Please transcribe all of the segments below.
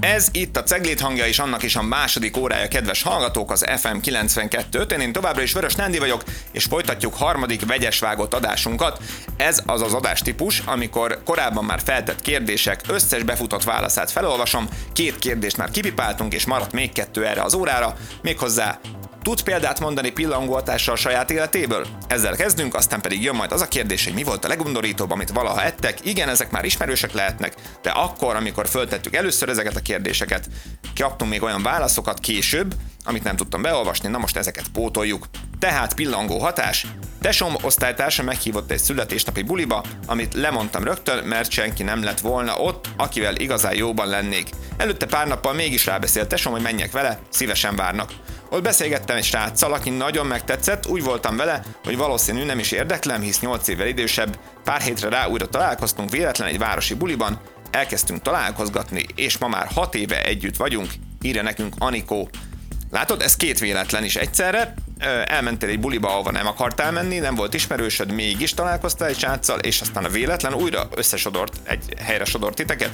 Ez itt a Cegléd hangja, és annak is a második órája, kedves hallgatók, az FM 92.5-én. Én továbbra is Vörös Nándi vagyok, és folytatjuk harmadik vegyesvágott adásunkat. Ez az az adástípus, amikor korábban már feltett kérdések összes befutott válaszát felolvasom, 2 kérdést már kipipáltunk, és maradt még 2 erre az órára, méghozzá tud példát mondani pillangó hatással saját életéből? Ezzel kezdünk, aztán pedig jön majd az a kérdés, hogy mi volt a legundorítóbb, amit valaha ettek. Igen, ezek már ismerősek lehetnek, de akkor, amikor föltettük először ezeket a kérdéseket, kaptunk még olyan válaszokat később, amit nem tudtam beolvasni, na most ezeket pótoljuk. Tehát pillangó hatás. Tesóm osztálytársa meghívott egy születésnapi buliba, amit lemondtam rögtön, mert senki nem lett volna ott, akivel igazán jóban lennék. Előtte pár nappal mégis rábeszélt tesóm, hogy menjek vele, szívesen várnak. Ott beszélgettem egy sráccal, aki nagyon megtetszett, úgy voltam vele, hogy valószínű nem is érdeklem, hisz 8 évvel idősebb. Pár hétre rá újra találkoztunk véletlen egy városi buliban, elkezdtünk találkozgatni, és ma már 6 éve együtt vagyunk, írja nekünk Anikó. Látod, ez 2 véletlen is egyszerre. Elmentél egy buliba, ahova nem akartál menni, nem volt ismerősöd, mégis találkoztál egy sráccal, és aztán a véletlen újra összesodort, egy helyre sodort titeket,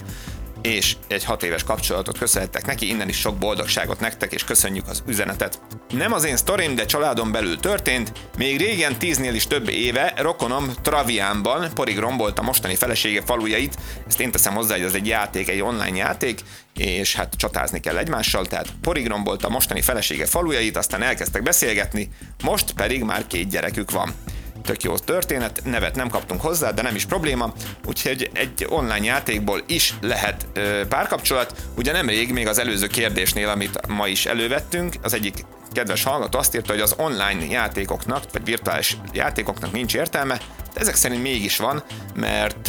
és egy 6 éves kapcsolatot köszönhettek neki, innen is sok boldogságot nektek, és köszönjük az üzenetet. Nem az én sztorim, de családon belül történt. Még régen 10-nél is több éve rokonom Traviánban porig rombolta mostani felesége falujait. Ezt én teszem hozzá, hogy ez egy játék, egy online játék, és hát csatázni kell egymással, tehát porig rombolta mostani felesége falujait, aztán elkezdtek beszélgetni, most pedig már 2 gyerekük van. Tök jó történet, nevet nem kaptunk hozzá, de nem is probléma, úgyhogy egy online játékból is lehet párkapcsolat. Ugye nemrég még az előző kérdésnél, amit ma is elővettünk, az egyik kedves hallgató azt írta, hogy az online játékoknak, vagy virtuális játékoknak nincs értelme, de ezek szerint mégis van, mert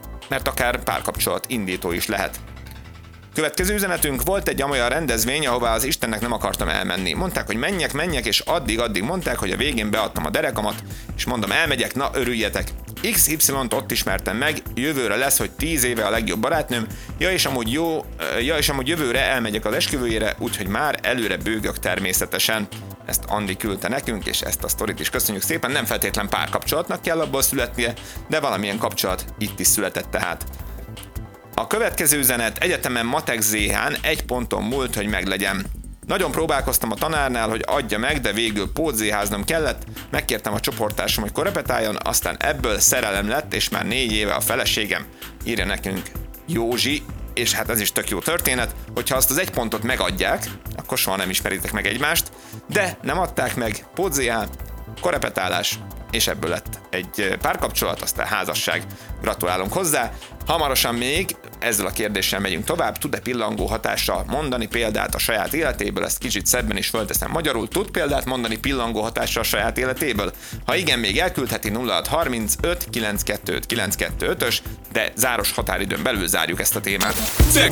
akár párkapcsolat indító is lehet. Következő üzenetünk: volt egy olyan rendezvény, ahová az Istennek nem akartam elmenni. Mondták, hogy menjek, és addig mondták, hogy a végén beadtam a derekamat, és mondom, elmegyek, na örüljetek. XY-t ott ismertem meg, jövőre lesz, hogy 10 éve a legjobb barátnőm, és amúgy jövőre elmegyek az esküvőjére, úgyhogy már előre bőgök természetesen. Ezt Andi küldte nekünk, és ezt a sztorit is köszönjük szépen. Nem feltétlen párkapcsolatnak kell abból születnie, de valamilyen kapcsolat itt is született tehát. A következő üzenet: egyetemen matek ZH-n 1 ponton múlt, hogy meglegyen. Nagyon próbálkoztam a tanárnál, hogy adja meg, de végül pótzéháznom kellett. Megkértem a csoporttársam, hogy korepetáljon, aztán ebből szerelem lett, és már 4 éve a feleségem. Írja nekünk Józsi, és hát ez is tök jó történet, hogyha azt az 1 pontot megadják, akkor soha nem ismeritek meg egymást, de nem adták meg, pótzéh, korepetálás, és ebből lett egy párkapcsolat, aztán házasság. Gratulálunk hozzá. Hamarosan még ezzel a kérdéssel megyünk tovább. Tud-e pillangó hatással mondani példát a saját életéből? Ezt kicsit szebben is fölteszem magyarul. Tud példát mondani pillangó hatással a saját életéből? Ha igen, még elküldheti 0635 925 925-ös, de záros határidőn belül zárjuk ezt a témát.